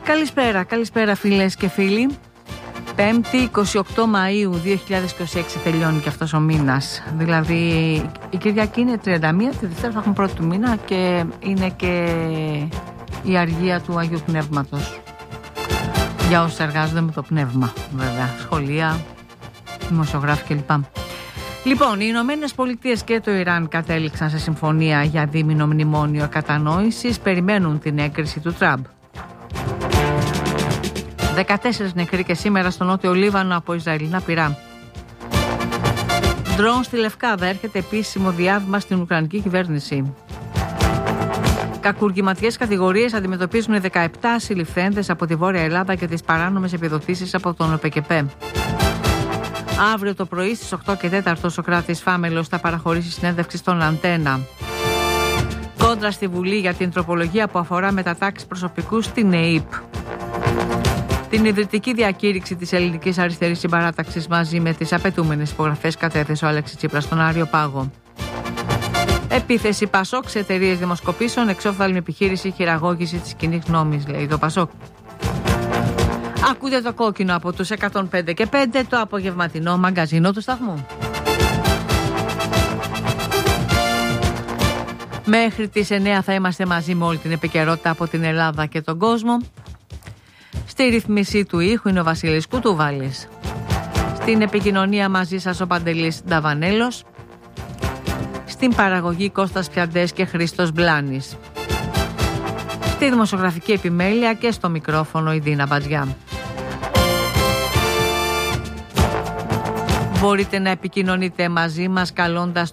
Καλησπέρα φίλες και φίλοι. 5η 28 Μαΐου 2026 τελειώνει και αυτός ο μήνας. Δηλαδή η Κυριακή είναι 31, τη Δευτέρα θα έχουμε πρώτη του μήνα και είναι και η αργία του Αγίου Πνεύματος. Για όσους εργάζονται με το πνεύμα, βέβαια. Σχολεία, δημοσιογράφοι κλπ. Λοιπόν, οι Ηνωμένες Πολιτείες και το Ιράν κατέληξαν σε συμφωνία για δίμηνο μνημόνιο κατανόησης. Περιμένουν την έγκριση του Τραμπ. 14 νεκροί και σήμερα στο νότιο Λίβανο από Ισραηλινά πυρά. Ντρόουν στη Λευκάδα, έρχεται επίσημο διάβημα στην Ουκρανική κυβέρνηση. Κακουργηματικές κατηγορίες αντιμετωπίζουν 17 συλληφθέντες από τη Βόρεια Ελλάδα και τις παράνομες επιδοτήσεις από τον ΟΠΕΚΕΠΕ. Αύριο το πρωί στις 8 και 4 ο Σωκράτης Φάμελος θα παραχωρήσει συνέντευξη στον Αντένα. Κόντρα στη Βουλή για την τροπολογία που αφορά μετατάξεις προσωπικού στην ΕΕΠ. Την ιδρυτική διακήρυξη της Ελληνικής Αριστερής Συμπαράταξης μαζί με τις απαιτούμενες υπογραφές κατέθεσε ο Αλέξης Τσίπρας στον Άριο Πάγο. Επίθεση Πασόκ σε εταιρείες δημοσκοπήσεων, εξόφθαλμη επιχείρηση χειραγώγηση της κοινής γνώμης, λέει το Πασόκ. Ακούτε το κόκκινο από τους 105 και 5, το απογευματινό μαγκαζίνο του σταθμού. Μέχρι τις 9 θα είμαστε μαζί με όλη την επικαιρότητα από την Ελλάδα και τον κόσμο. Στη ρυθμίση του ήχου είναι ο Βασίλης Κουτούβαλης. Στην επικοινωνία μαζί σας ο Παντελής Νταβανέλος. Στην παραγωγή Κώστας Πιαντές και Χρήστος Μπλάνης. Στη δημοσιογραφική επιμέλεια και στο μικρόφωνο η Δίνα Μπατζιά. Μπορείτε να επικοινωνείτε μαζί μας καλώντας